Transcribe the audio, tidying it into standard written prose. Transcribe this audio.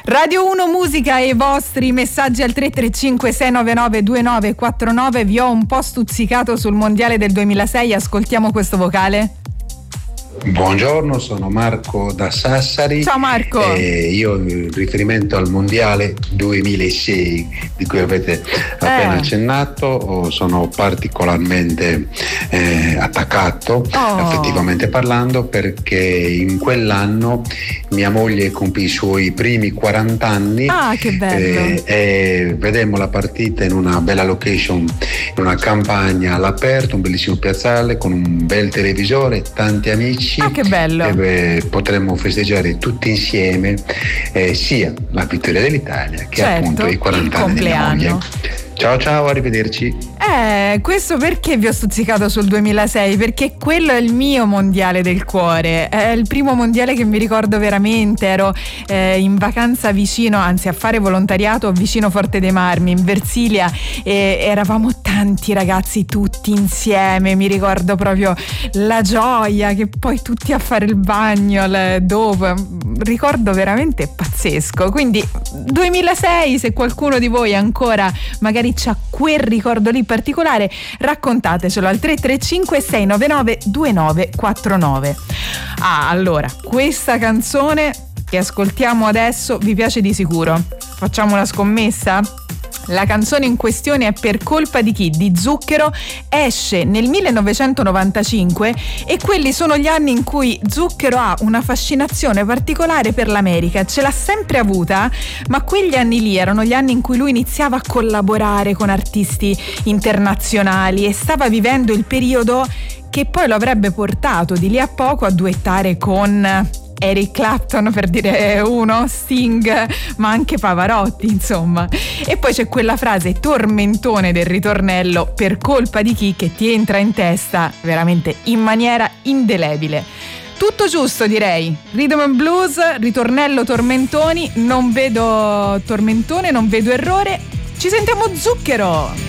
Radio 1 Musica e i vostri messaggi al 335 699 2949. Vi ho un po' stuzzicato sul mondiale del 2006, ascoltiamo questo vocale. Buongiorno, sono Marco da Sassari. Ciao Marco. Io in riferimento al mondiale 2006 di cui avete appena accennato sono particolarmente attaccato, effettivamente parlando, perché in quell'anno mia moglie compì i suoi primi 40 anni. Che bello. E vedemmo la partita in una bella location, in una campagna all'aperto, un bellissimo piazzale con un bel televisore, tanti amici. Che bello. Potremmo festeggiare tutti insieme sia la vittoria dell'Italia che appunto i 40 anni di mia moglie. Ciao, arrivederci. Questo perché vi ho stuzzicato sul 2006? Perché quello è il mio mondiale del cuore, è il primo mondiale che mi ricordo veramente. Ero in vacanza vicino, anzi a fare volontariato vicino Forte dei Marmi, in Versilia, e eravamo tanti ragazzi tutti insieme. Mi ricordo proprio la gioia, che poi tutti a fare il bagno dopo, ricordo veramente pazzesco. Quindi 2006, se qualcuno di voi ancora magari c'ha quel ricordo lì particolare, raccontatecelo al 335 699 2949. Allora, questa canzone che ascoltiamo adesso vi piace di sicuro. Facciamo una scommessa? La canzone in questione è Per colpa di chi? Di Zucchero, esce nel 1995 e quelli sono gli anni in cui Zucchero ha una fascinazione particolare per l'America. Ce l'ha sempre avuta, ma quegli anni lì erano gli anni in cui lui iniziava a collaborare con artisti internazionali e stava vivendo il periodo che poi lo avrebbe portato di lì a poco a duettare con Eric Clapton, per dire uno, Sting, ma anche Pavarotti, insomma. E poi c'è quella frase tormentone del ritornello Per colpa di chi, che ti entra in testa veramente in maniera indelebile. Tutto giusto, direi. Rhythm and Blues, ritornello tormentoni, non vedo tormentone, non vedo errore. Ci sentiamo Zucchero.